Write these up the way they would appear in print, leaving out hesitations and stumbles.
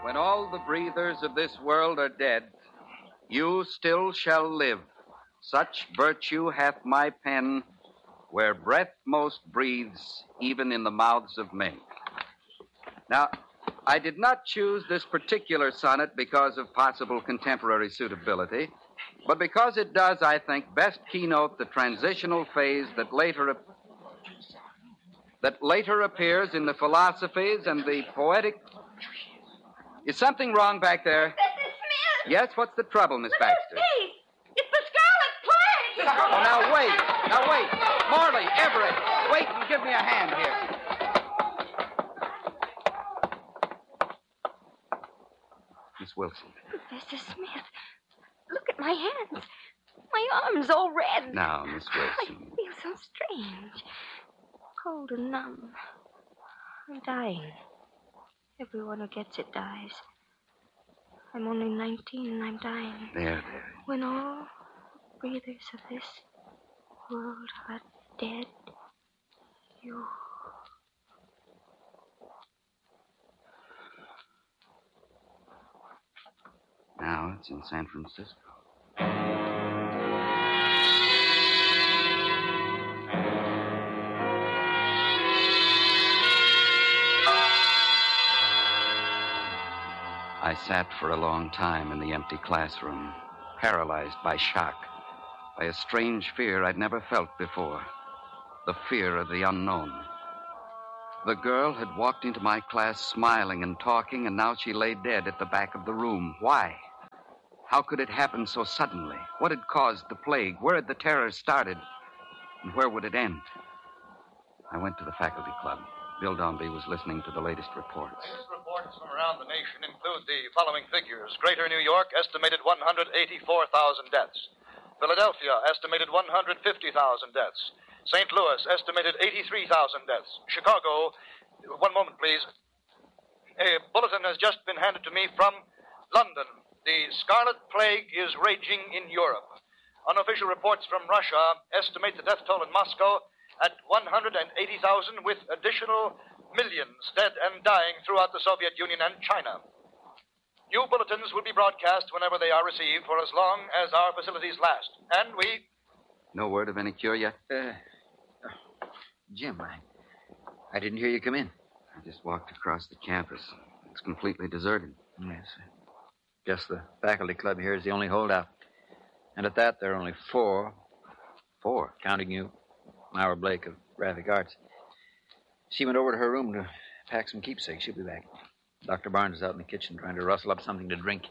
When all the breathers of this world are dead, you still shall live. Such virtue hath my pen, where breath most breathes, even in the mouths of men. Now, I did not choose this particular sonnet because of possible contemporary suitability, but because it does, I think, best keynote the transitional phase that later appears in the philosophies and the poetic... Is something wrong back there? Mrs. Smith! Yes, what's the trouble, Miss Baxter? It's the Scarlet Plague! Oh, now wait. Morley, Everett, wait and give me a hand here. Miss Wilson. Professor Smith, look at my hands. My arm's all red. Now, Miss Wilson. I feel so strange. Cold and numb. I'm dying. Everyone who gets it dies. I'm only 19 and I'm dying. There. When all breathers of this world are dead, you... Now it's in San Francisco. I sat for a long time in the empty classroom, paralyzed by shock, by a strange fear I'd never felt before, the fear of the unknown. The girl had walked into my class smiling and talking, and now she lay dead at the back of the room. Why? How could it happen so suddenly? What had caused the plague? Where had the terror started? And where would it end? I went to the faculty club. Bill Dombey was listening to the latest reports. Latest reports from around the nation include the following figures. Greater New York, estimated 184,000 deaths. Philadelphia, estimated 150,000 deaths. St. Louis, estimated 83,000 deaths. Chicago, one moment, please. A bulletin has just been handed to me from London. The Scarlet Plague is raging in Europe. Unofficial reports from Russia estimate the death toll in Moscow at 180,000, with additional millions dead and dying throughout the Soviet Union and China. New bulletins will be broadcast whenever they are received for as long as our facilities last. And we... No word of any cure yet? Jim, I didn't hear you come in. I just walked across the campus. It's completely deserted. Yes. Guess the faculty club here is the only holdout. And at that, there are only four. Four? Counting you. Myra Blake of Graphic Arts. She went over to her room to pack some keepsakes. She'll be back. Dr. Barnes is out in the kitchen trying to rustle up something to drink.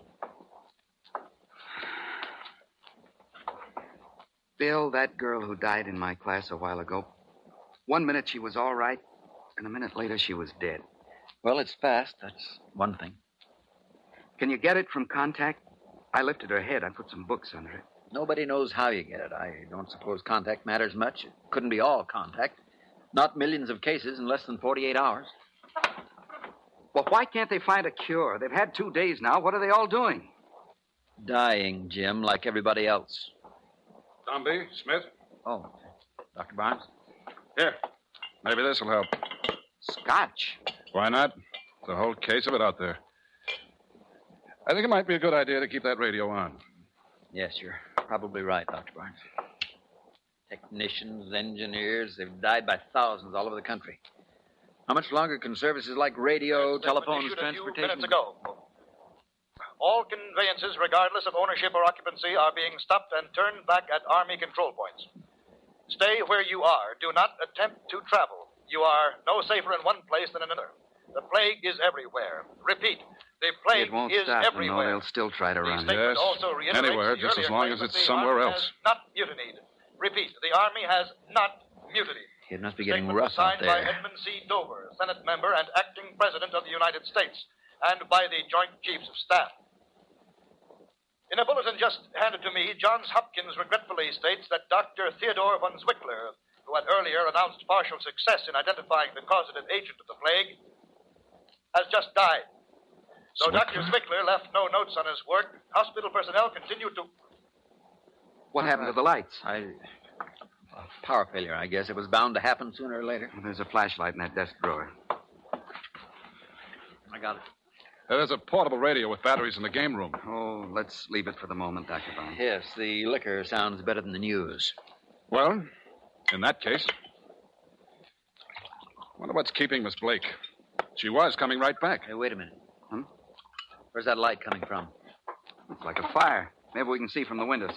Bill, that girl who died in my class a while ago, 1 minute she was all right, and a minute later she was dead. Well, it's fast. That's one thing. Can you get it from contact? I lifted her head. I put some books under it. Nobody knows how you get it. I don't suppose contact matters much. It couldn't be all contact. Not millions of cases in less than 48 hours. Well, why can't they find a cure? They've had 2 days now. What are they all doing? Dying, Jim, like everybody else. Dombey, Smith. Oh, Dr. Barnes? Here. Maybe this will help. Scotch. Why not? The whole case of it out there. I think it might be a good idea to keep that radio on. Yes, you're probably right, Dr. Barnes. Technicians, engineers, they've died by thousands all over the country. How much longer can services like radio, telephones, transportation... A few minutes ago. All conveyances, regardless of ownership or occupancy, are being stopped and turned back at Army control points. Stay where you are. Do not attempt to travel. You are no safer in one place than another. The plague is everywhere. Repeat, the plague it won't is stop, everywhere. No, they'll still try to run. Yes, anywhere, just as long as it's somewhere else. Not mutinied. Repeat, the Army has not mutinied. It must be getting Statement rough out signed by there. Edmund C. Dover, Senate member and acting President of the United States, and by the Joint Chiefs of Staff. In a bulletin just handed to me, Johns Hopkins regretfully states that Dr. Theodore von Zwickler, who had earlier announced partial success in identifying the causative agent of the plague, has just died. Though Dr. Zwickler left no notes on his work, hospital personnel continued to... What happened to the lights? Power failure, I guess. It was bound to happen sooner or later. There's a flashlight in that desk drawer. I got it. There's a portable radio with batteries in the game room. Oh, let's leave it for the moment, Dr. Barnes. Yes, the liquor sounds better than the news. Well, in that case, wonder what's keeping Miss Blake. She was coming right back. Hey, wait a minute. Where's that light coming from? It's like a fire. Maybe we can see from the windows.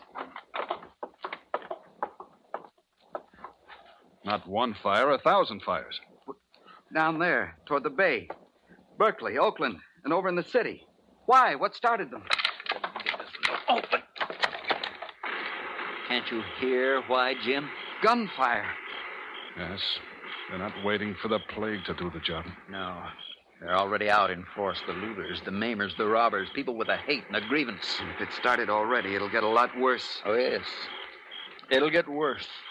Not one fire, 1,000 fires. Down there, toward the bay. Berkeley, Oakland, and over in the city. Why? What started them? Open! Can't you hear why, Jim? Gunfire. Yes, they're not waiting for the plague to do the job. No. They're already out in force. The looters, the maimers, the robbers, people with a hate and a grievance. If it started already, it'll get a lot worse. Oh, yes. It'll get worse.